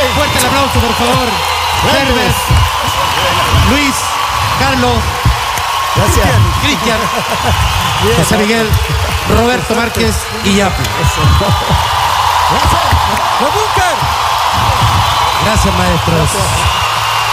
Fuerte el aplauso, por favor. Herbert, Luis, Carlos, Gracias. Cristian, José Miguel, Roberto Márquez y Yapu. Gracias. ¡Los Búnker! Gracias, maestros.